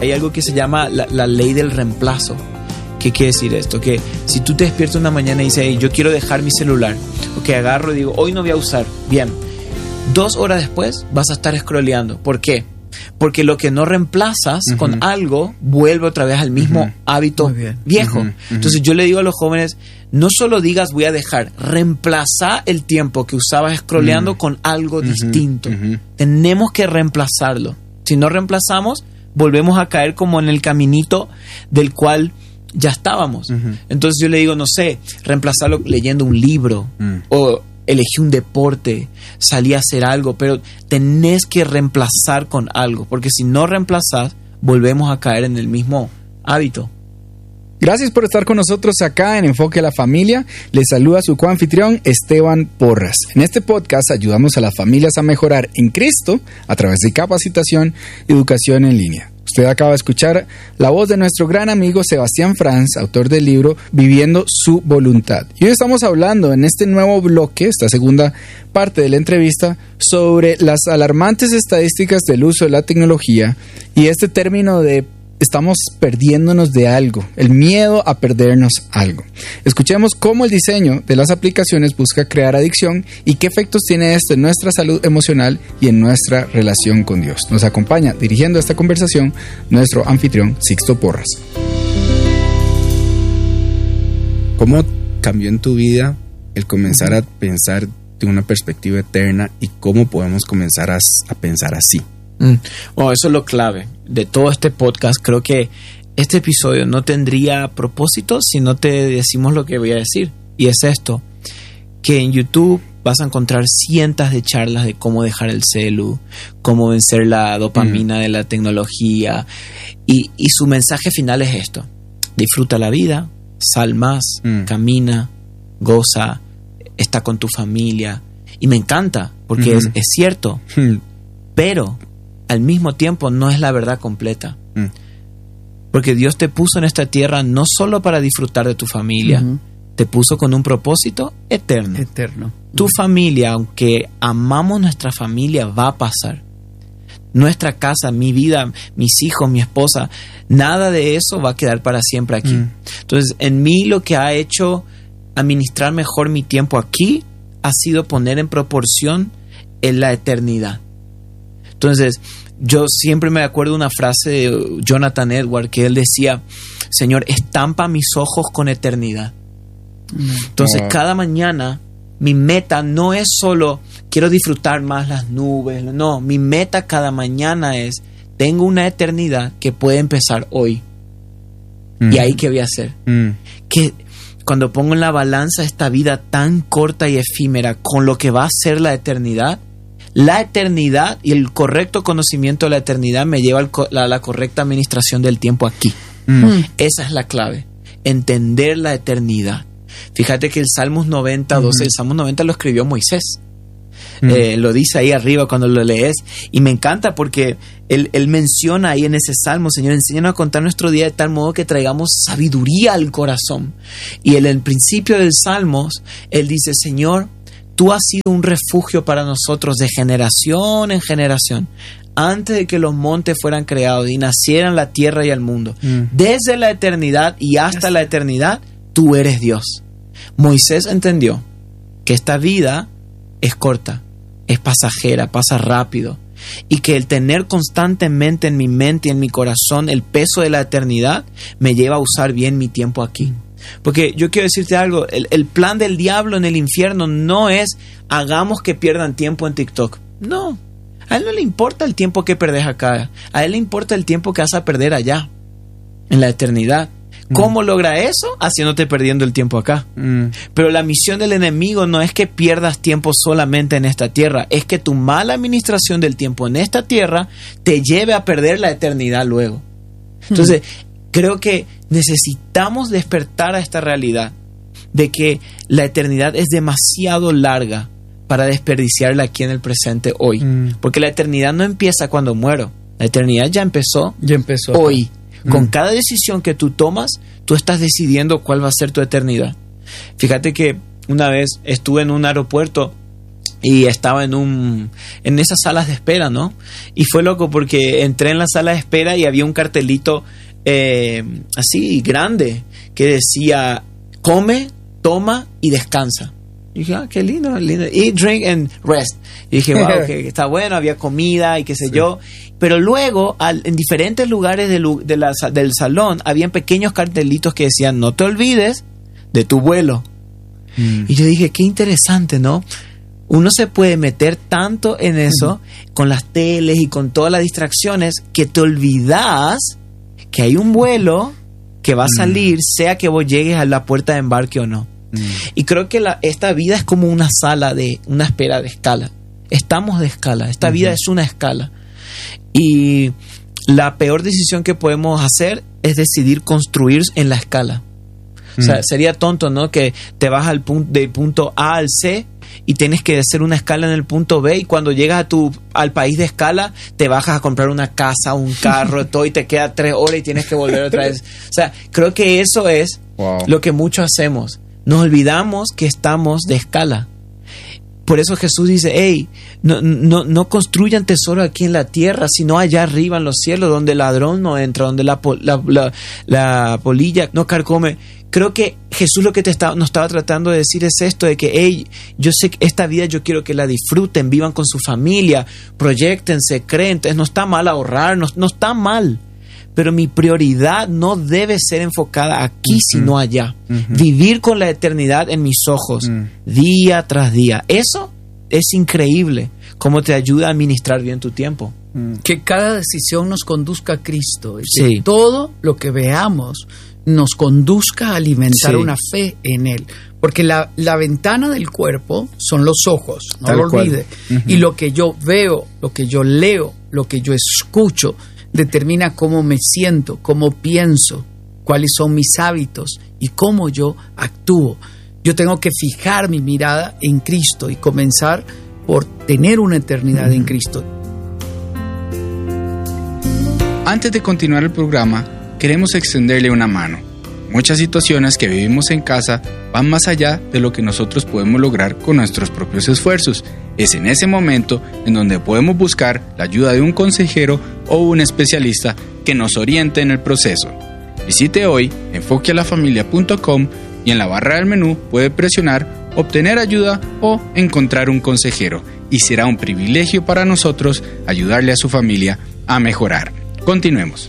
hay algo que se llama la ley del reemplazo. ¿Qué quiere decir esto? Que si tú te despiertas una mañana y dices, hey, yo quiero dejar mi celular, ok, agarro y digo, hoy no voy a usar, bien, 2 horas después vas a estar scrolleando. ¿Por qué? Porque lo que no reemplazas con algo vuelve otra vez al mismo hábito viejo. Entonces yo le digo a los jóvenes, no solo digas voy a dejar, reemplaza el tiempo que usabas scrolleando con algo distinto. Tenemos que reemplazarlo. Si no reemplazamos, volvemos a caer como en el caminito del cual ya estábamos. Entonces yo le digo, no sé, reemplazarlo leyendo un libro o elegí un deporte, salí a hacer algo, pero tenés que reemplazar con algo, porque si no reemplazás, volvemos a caer en el mismo hábito. Gracias por estar con nosotros acá en Enfoque a la Familia. Les saluda su coanfitrión Esteban Porras. En este podcast ayudamos a las familias a mejorar en Cristo a través de capacitación y educación en línea. Usted acaba de escuchar la voz de nuestro gran amigo Sebastián Franz, autor del libro Viviendo su Voluntad. Y hoy estamos hablando en este nuevo bloque, esta segunda parte de la entrevista, sobre las alarmantes estadísticas del uso de la tecnología y este término de estamos perdiéndonos de algo, el miedo a perdernos algo. Escuchemos cómo el diseño de las aplicaciones busca crear adicción y qué efectos tiene esto en nuestra salud emocional y en nuestra relación con Dios. Nos acompaña dirigiendo esta conversación nuestro anfitrión Sixto Porras. ¿Cómo cambió en tu vida el comenzar a pensar de una perspectiva eterna y cómo podemos comenzar a pensar así? Bueno, eso es lo clave de todo este podcast. Creo que este episodio no tendría propósito si no te decimos lo que voy a decir. Y es esto, que en YouTube vas a encontrar cientos de charlas de cómo dejar el celu, cómo vencer la dopamina de la tecnología. Y su mensaje final es esto: disfruta la vida, sal más, camina, goza, está con tu familia. Y me encanta, porque es cierto. Pero al mismo tiempo no es la verdad completa. Porque Dios te puso en esta tierra no solo para disfrutar de tu familia, te puso con un propósito eterno. Tu familia, aunque amamos nuestra familia, va a pasar. Nuestra casa, mi vida, mis hijos, mi esposa, nada de eso va a quedar para siempre aquí. Entonces, en mí lo que ha hecho administrar mejor mi tiempo aquí ha sido poner en proporción en la eternidad. Entonces, yo siempre me acuerdo de una frase de Jonathan Edwards que él decía, Señor, estampa mis ojos con eternidad. Entonces, cada mañana mi meta no es solo quiero disfrutar más las nubes. No, mi meta cada mañana es tengo una eternidad que puede empezar hoy. ¿Y ahí qué voy a hacer? Que cuando pongo en la balanza esta vida tan corta y efímera con lo que va a ser la eternidad y el correcto conocimiento de la eternidad me lleva a la correcta administración del tiempo aquí. Esa es la clave, entender la eternidad. Fíjate que el Salmos 90, 12, el Salmos 90 lo escribió Moisés. Lo dice ahí arriba cuando lo lees y me encanta porque él menciona ahí en ese salmo, Señor, enséñanos a contar nuestro día de tal modo que traigamos sabiduría al corazón. Y en el principio del Salmos él dice, Señor, tú has sido un refugio para nosotros de generación en generación, antes de que los montes fueran creados y nacieran la tierra y el mundo. Desde la eternidad y hasta la eternidad, tú eres Dios. Moisés entendió que esta vida es corta, es pasajera, pasa rápido, y que el tener constantemente en mi mente y en mi corazón el peso de la eternidad me lleva a usar bien mi tiempo aquí. Porque yo quiero decirte algo, el plan del diablo en el infierno no es hagamos que pierdan tiempo en TikTok. No, a él no le importa el tiempo que perdés acá, a él le importa el tiempo que vas a perder allá, en la eternidad. ¿Cómo logra eso? Haciéndote perdiendo el tiempo acá. Pero la misión del enemigo no es que pierdas tiempo solamente en esta tierra, es que tu mala administración del tiempo en esta tierra te lleve a perder la eternidad luego. Entonces, creo que necesitamos despertar a esta realidad de que la eternidad es demasiado larga para desperdiciarla aquí en el presente hoy. Porque la eternidad no empieza cuando muero. La eternidad ya empezó hoy. Con cada decisión que tú tomas, tú estás decidiendo cuál va a ser tu eternidad. Fíjate que una vez estuve en un aeropuerto y estaba en esas salas de espera, ¿no? Y fue loco porque entré en la sala de espera y había un cartelito así grande que decía: come, toma y descansa. Y dije, qué lindo, lindo. Eat, drink and rest. Y dije, wow, que está bueno, había comida y qué sé yo. Pero luego, en diferentes lugares del salón, habían pequeños cartelitos que decían: no te olvides de tu vuelo. Y yo dije, qué interesante, ¿no? Uno se puede meter tanto en eso, con las teles y con todas las distracciones, que te olvidas que hay un vuelo que va a salir, sea que vos llegues a la puerta de embarque o no. Y creo que esta vida es como una una espera de escala. Estamos de escala. Esta vida es una escala. Y la peor decisión que podemos hacer es decidir construir en la escala. O sea, sería tonto, ¿no? Que te vas del punto A al C y tienes que hacer una escala en el punto B, y cuando llegas al país de escala te bajas a comprar una casa, un carro, todo, y te queda 3 horas y tienes que volver otra vez. O sea, creo que eso es lo que muchos hacemos. Nos olvidamos que estamos de escala. Por eso Jesús dice: hey, no construyan tesoro aquí en la tierra, sino allá arriba en los cielos, donde el ladrón no entra, donde la polilla no carcome. Creo que Jesús lo que nos estaba tratando de decir es esto, de que, hey, yo sé que esta vida yo quiero que la disfruten, vivan con su familia, proyéctense, creen. Entonces no está mal ahorrar, no está mal. Pero mi prioridad no debe ser enfocada aquí, sino allá. Vivir con la eternidad en mis ojos, día tras día. Eso es increíble, cómo te ayuda a administrar bien tu tiempo. Que cada decisión nos conduzca a Cristo. Y Sí. que todo lo que veamos nos conduzca a alimentar una fe en Él. Porque la ventana del cuerpo son los ojos, no Tal lo cual. olvide. Y lo que yo veo, lo que yo leo, lo que yo escucho, determina cómo me siento, cómo pienso, cuáles son mis hábitos y cómo yo actúo. Yo tengo que fijar mi mirada en Cristo y comenzar por tener una eternidad en Cristo. Antes de continuar el programa, queremos extenderle una mano. Muchas situaciones que vivimos en casa van más allá de lo que nosotros podemos lograr con nuestros propios esfuerzos. Es en ese momento en donde podemos buscar la ayuda de un consejero o un especialista que nos oriente en el proceso. Visite hoy enfoquealafamilia.com y en la barra del menú puede presionar obtener ayuda o encontrar un consejero, y será un privilegio para nosotros ayudarle a su familia a mejorar. Continuemos.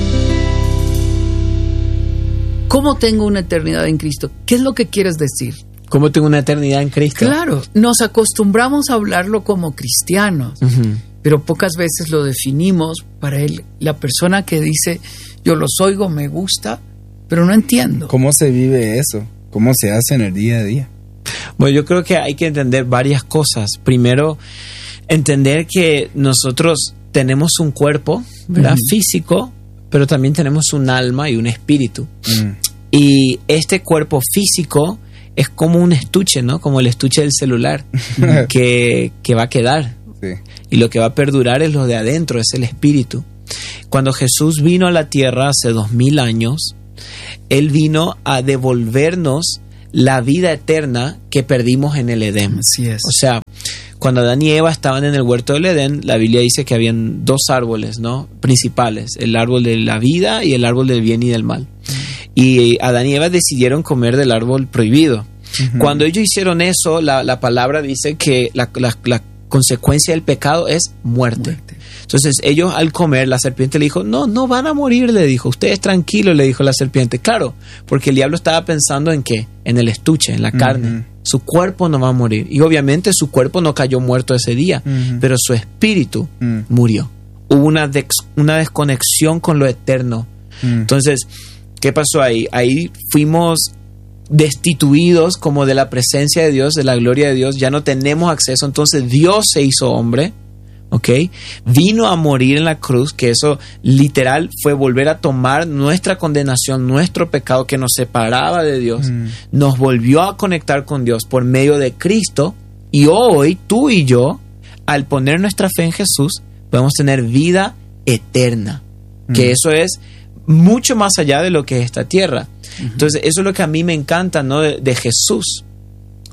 ¿Cómo tengo una eternidad en Cristo? ¿Qué es lo que quieres decir? ¿Cómo tengo una eternidad en Cristo? Claro, nos acostumbramos a hablarlo como cristianos, pero pocas veces lo definimos para él. La persona que dice, yo los oigo, me gusta, pero no entiendo. ¿Cómo se vive eso? ¿Cómo se hace en el día a día? Bueno, yo creo que hay que entender varias cosas. Primero, entender que nosotros tenemos un cuerpo, ¿verdad? Físico, pero también tenemos un alma y un espíritu. Y este cuerpo físico es como un estuche, ¿no? Como el estuche del celular, que va a quedar. Sí. Y lo que va a perdurar es lo de adentro, es el espíritu. Cuando Jesús vino a la tierra hace 2000 años, Él vino a devolvernos la vida eterna que perdimos en el Edén. Así es. O sea, cuando Adán y Eva estaban en el huerto del Edén, la Biblia dice que habían 2 árboles, ¿no? Principales, el árbol de la vida y el árbol del bien y del mal. Y Adán y Eva decidieron comer del árbol prohibido. Cuando ellos hicieron eso, la palabra dice que la consecuencia del pecado es muerte. Entonces ellos al comer, la serpiente le dijo, no van a morir, le dijo, ustedes tranquilos, le dijo la serpiente. Claro, porque el diablo estaba pensando en ¿qué? En el estuche, en la carne. Su cuerpo no va a morir. Y obviamente su cuerpo no cayó muerto ese día, pero su espíritu murió. Hubo una desconexión con lo eterno. Entonces, ¿qué pasó ahí? Ahí fuimos destituidos como de la presencia de Dios, de la gloria de Dios. Ya no tenemos acceso. Entonces Dios se hizo hombre, ¿ok? Vino a morir en la cruz, que eso literal fue volver a tomar nuestra condenación, nuestro pecado que nos separaba de Dios. Nos volvió a conectar con Dios por medio de Cristo, y hoy tú y yo, al poner nuestra fe en Jesús, podemos tener vida eterna, que eso es mucho más allá de lo que es esta tierra. Entonces eso es lo que a mí me encanta, ¿no? de Jesús.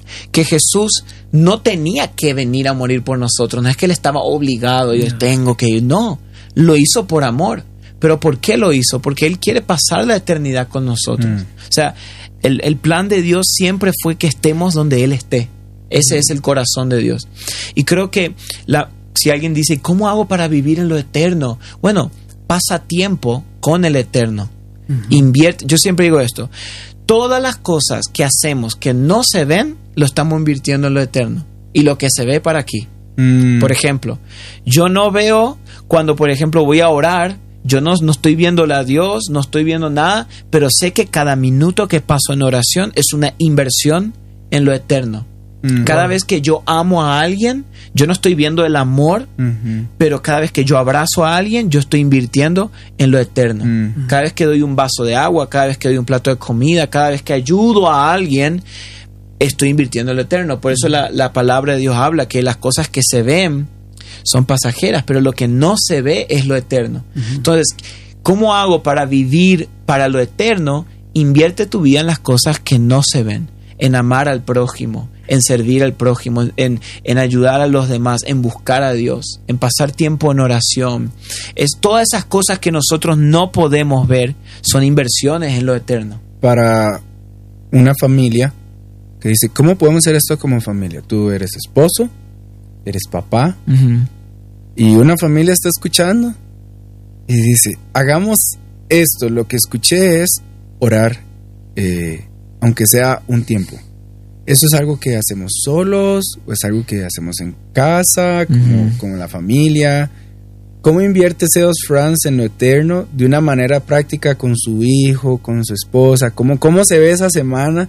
que Jesús no tenía que venir a morir por nosotros. No es que Él estaba obligado, yo tengo que ir. No, lo hizo por amor. ¿Pero por qué lo hizo? Porque Él quiere pasar la eternidad con nosotros. O sea, el plan de Dios siempre fue que estemos donde Él esté. Ese es el corazón de Dios. Y creo que si alguien dice, ¿cómo hago para vivir en lo eterno? Bueno, pasa tiempo con el eterno. Invierte. Yo siempre digo esto. Todas las cosas que hacemos que no se ven, lo estamos invirtiendo en lo eterno. Y lo que se ve para aquí. Por ejemplo, yo no veo cuando, por ejemplo, voy a orar, yo no estoy viéndole a Dios, no estoy viendo nada, pero sé que cada minuto que paso en oración es una inversión en lo eterno. Cada vez que yo amo a alguien, yo no estoy viendo el amor, pero cada vez que yo abrazo a alguien, yo estoy invirtiendo en lo eterno. Cada vez que doy un vaso de agua, cada vez que doy un plato de comida, cada vez que ayudo a alguien, estoy invirtiendo en lo eterno. Por eso la palabra de Dios habla que las cosas que se ven son pasajeras, pero lo que no se ve es lo eterno. Entonces, ¿cómo hago para vivir para lo eterno? Invierte tu vida en las cosas que no se ven, en amar al prójimo, en servir al prójimo, en ayudar a los demás, en buscar a Dios, en pasar tiempo en oración. Todas esas cosas que nosotros no podemos ver son inversiones en lo eterno. Para una familia que dice, ¿cómo podemos hacer esto como familia? Tú eres esposo, eres papá, y una familia está escuchando y dice, hagamos esto. Lo que escuché es orar, aunque sea un tiempo. ¿Eso es algo que hacemos solos o es algo que hacemos en casa, como la familia? ¿Cómo invierte C2 France en lo eterno de una manera práctica con su hijo, con su esposa? ¿Cómo se ve esa semana?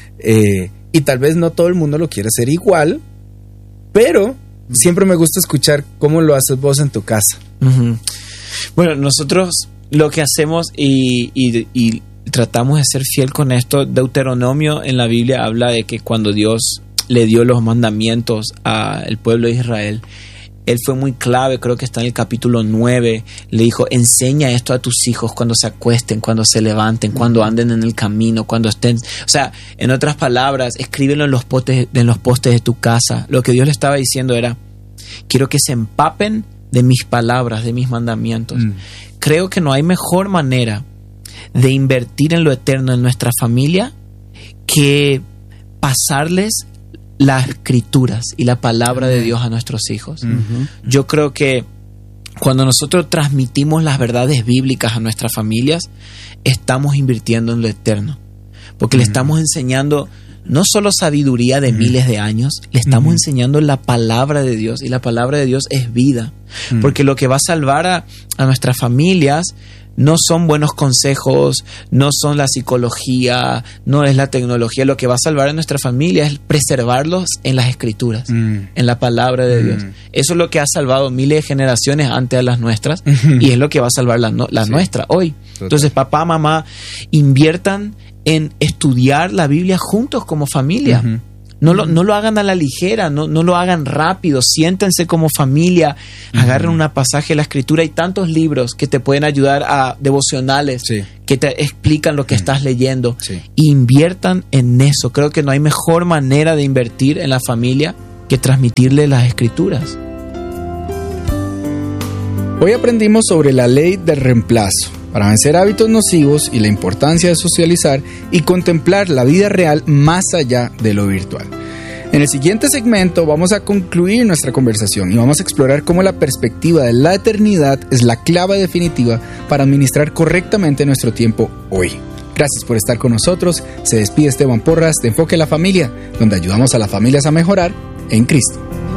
Y tal vez no todo el mundo lo quiere hacer igual, pero siempre me gusta escuchar cómo lo haces vos en tu casa. Bueno, nosotros lo que hacemos y tratamos de ser fiel con esto. Deuteronomio en la Biblia habla de que cuando Dios le dio los mandamientos al pueblo de Israel, Él fue muy clave, creo que está en el capítulo 9, le dijo, enseña esto a tus hijos cuando se acuesten, cuando se levanten, cuando anden en el camino, cuando estén, o sea, en otras palabras, escríbelo en los postes de tu casa. Lo que Dios le estaba diciendo era, quiero que se empapen de mis palabras, de mis mandamientos. Creo que no hay mejor manera de invertir en lo eterno en nuestra familia que pasarles las escrituras y la palabra de Dios a nuestros hijos. Yo creo que cuando nosotros transmitimos las verdades bíblicas a nuestras familias, estamos invirtiendo en lo eterno, porque le estamos enseñando no solo sabiduría de miles de años, le estamos enseñando la palabra de Dios, y la palabra de Dios es vida, porque lo que va a salvar a nuestras familias no son buenos consejos, no son la psicología, no es la tecnología. Lo que va a salvar a nuestra familia es preservarlos en las escrituras, en la palabra de Dios. Eso es lo que ha salvado miles de generaciones antes de las nuestras, y es lo que va a salvar la nuestra hoy. Total. Entonces, papá, mamá, inviertan en estudiar la Biblia juntos como familia. No lo hagan a la ligera, no lo hagan rápido, siéntense como familia, agarren un pasaje de la escritura. Hay tantos libros que te pueden ayudar a devocionales, que te explican lo que estás leyendo. Inviertan en eso. Creo que no hay mejor manera de invertir en la familia que transmitirle las escrituras. Hoy aprendimos sobre la ley del reemplazo para vencer hábitos nocivos y la importancia de socializar y contemplar la vida real más allá de lo virtual. En el siguiente segmento vamos a concluir nuestra conversación y vamos a explorar cómo la perspectiva de la eternidad es la clave definitiva para administrar correctamente nuestro tiempo hoy. Gracias por estar con nosotros. Se despide Esteban Porras de Enfoque a la Familia, donde ayudamos a las familias a mejorar en Cristo.